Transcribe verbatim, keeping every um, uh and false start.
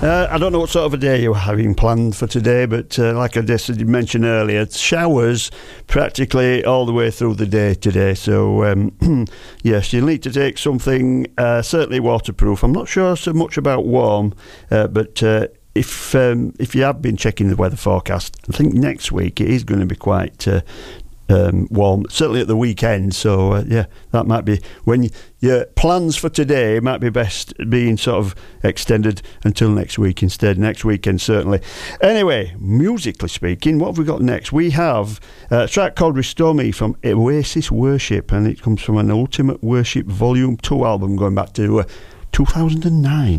Uh, I don't know what sort of a day you're having planned for today, but uh, like I just mentioned earlier, showers practically all the way through the day today. So, um, yes, you'll need to take something uh, certainly waterproof. I'm not sure so much about warm, uh, but uh, if um, if you have been checking the weather forecast, I think next week it is going to be quite uh, um, warm, certainly at the weekend. So, uh, yeah, that might be when you, your plans for today might be best being sort of extended until next week instead. Next weekend, certainly. Anyway, musically speaking, what have we got next? We have a track called Restore Me from Oasis Worship, and it comes from an Ultimate Worship Volume two album going back to uh, two thousand nine.